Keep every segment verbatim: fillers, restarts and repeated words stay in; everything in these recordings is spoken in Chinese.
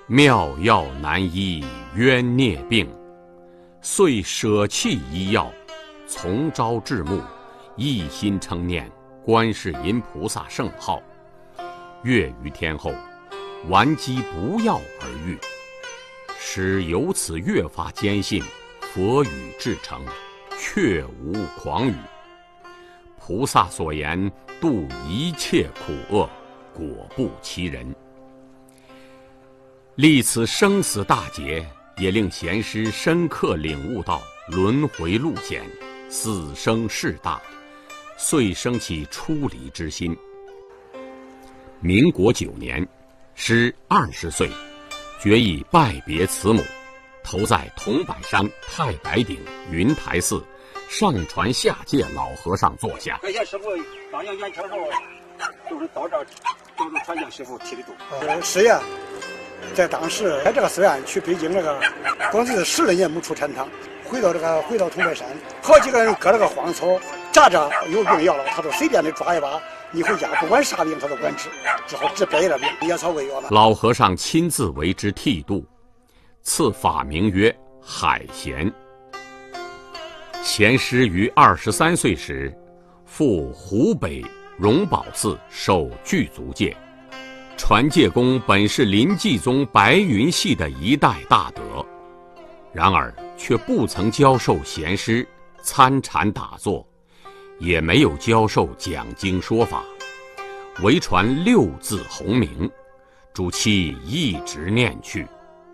妙药难医冤孽病，遂舍弃医药，从朝至暮，一心称念观世音菩萨圣号。月余天后，顽疾不药而愈，使由此越发坚信佛语至诚，确无诳语。菩萨所言度一切苦厄，果不其人。历此生死大劫，也令贤师深刻领悟到轮回路险，死生事大，遂生起出离之心。民国九年，师二十岁，决意拜别慈母，投在桐柏山太白顶云台寺上传下界老和尚座下。 这些师傅当年年轻时候都是到这儿，都是传教师傅提的度。 呃，是呀，在当时在这个寺院去北京那个，光是十来年没出禅堂，回到这个回到桐柏山，好几个人割了个荒草，扎着有病要了，他都随便的抓一把，你回家不管啥病他都管治，只好治别的病，野草为药了。 老和尚亲自为之剃度，赐法名曰海贤。贤师于二十三岁时，赴湖北荣宝寺受具足戒。传戒功本是临济宗白云系的一代大德，然而却不曾教授贤师参禅打坐，也没有教授讲经说法，唯传六字洪名，主其一直念去。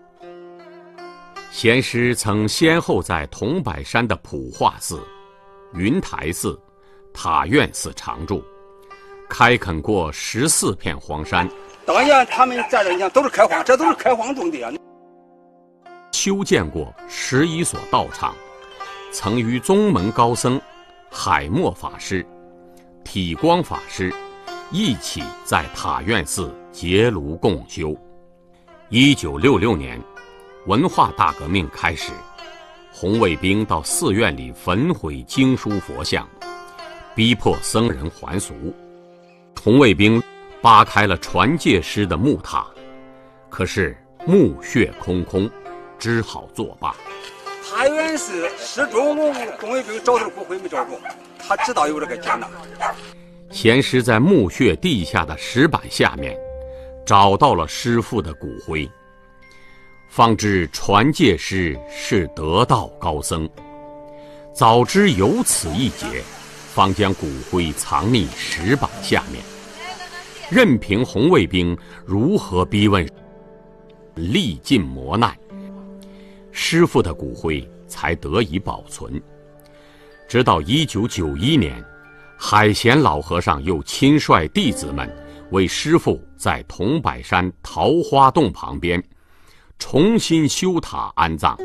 贤师曾先后在桐柏山的普化寺、云台寺、塔院寺常住，开垦过十四片荒山。 当年他们在这，你看都是开荒，这都是开荒种的呀。 修建过十一所道场，曾与宗门高僧海默法师、体光法师一起在塔院寺结庐共修。一九六六年，文化大革命开始，红卫兵到寺院里焚毁经书佛像，逼迫僧人还俗。红卫兵扒开了传戒师的木塔，可是墓穴空空，只好作罢。 塔院寺始终红卫兵找到骨灰没找着，他知道有这个艰难。 贤师在墓穴地下的石板下面找到了师父的骨灰，方知传戒师是得道高僧。早知有此一劫，方将骨灰藏匿石板下面，任凭红卫兵如何逼问，历尽磨难，师父的骨灰才得以保存。直到一九九一年，海贤老和尚又亲率弟子们为师父在桐柏山桃花洞旁边重新修塔安葬。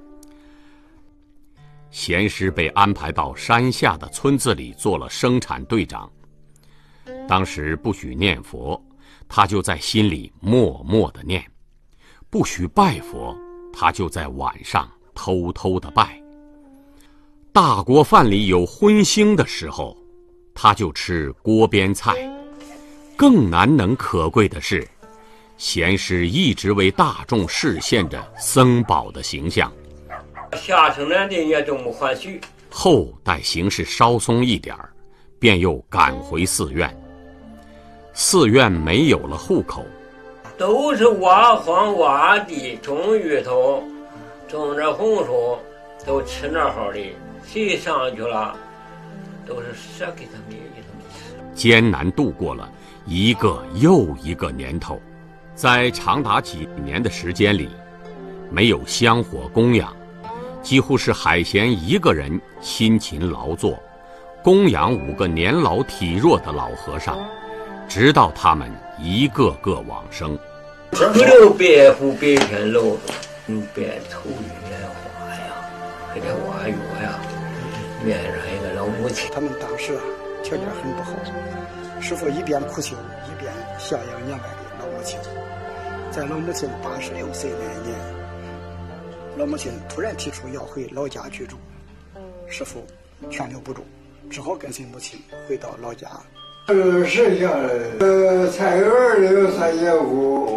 贤师被安排到山下的村子里做了生产队长。当时不许念佛，他就在心里默默地念；不许拜佛，他就在晚上偷偷地拜。大锅饭里有荤腥的时候，他就吃锅边菜。更难能可贵的是，贤师一直为大众示现着僧宝的形象。 下城南的也都没还许。 后待形势稍松一点儿，便又赶回寺院。寺院没有了户口， 都是挖荒挖地，种芋头，种着红薯，都吃那好的。谁上去了，都是舍给他们给他们吃。 艰难度过了一个又一个年头，在长达几年的时间里，没有香火供养，几乎是海贤一个人辛勤劳作，供养五个年老体弱的老和尚，直到他们一个个往生。 不留白虎白天露，用白头玉来画呀，给他挖药呀，面上一个老母亲。 他们当时啊条件很不好，师父一边苦修，一边孝养年迈的老母亲。在老母亲八十六岁那年，老母亲突然提出要回老家居住，师父劝留不住，只好跟随母亲回到老家。 这个是下来，呃，菜园里有三间屋。